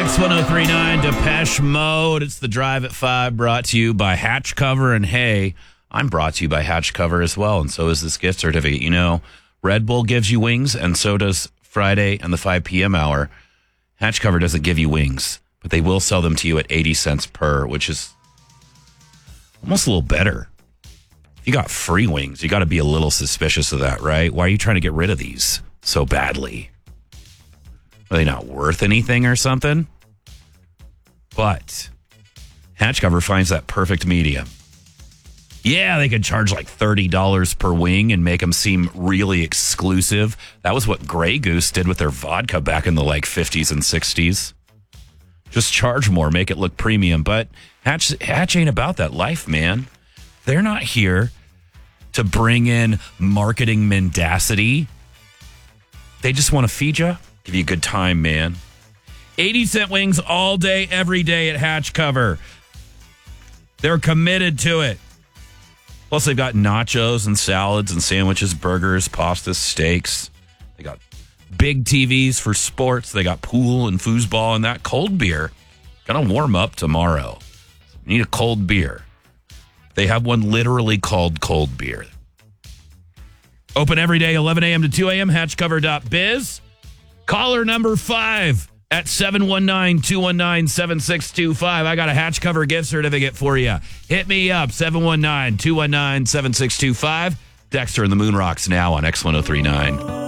X1039 Depeche Mode. It's the Drive at 5 brought to you by Hatch Cover. And hey, I'm brought to you by Hatch Cover as well. And so is this gift certificate. You know, Red Bull gives you wings, and so does Friday and the 5 p.m. hour. Hatch Cover doesn't give you wings, but they will sell them to you at 80 cents per, which is almost a little better. If you got free wings, you got to be a little suspicious of that, right? Why are you trying to get rid of these so badly? Are they not worth anything or something? But Hatch Cover finds that perfect medium. Yeah, they could charge like $30 per wing and make them seem really exclusive. That was what Grey Goose did with their vodka back in the like 50s and 60s. Just charge more, make it look premium. But Hatch ain't about that life, man. They're not here to bring in marketing mendacity. They just want to feed you, give you a good time, man. 80-cent wings all day, every day at Hatch Cover. They're committed to it. Plus, they've got nachos and salads and sandwiches, burgers, pasta, steaks. They got big TVs for sports. They got pool and foosball, and that cold beer going to warm up tomorrow. You need a cold beer. They have one literally called cold beer. Open every day, 11 a.m. to 2 a.m., hatchcover.biz. Caller number 5 at 719-219-7625. I got a Hatch Cover gift certificate for you. Hit me up, 719-219-7625. Dexter and the Moon Rocks now on X1039.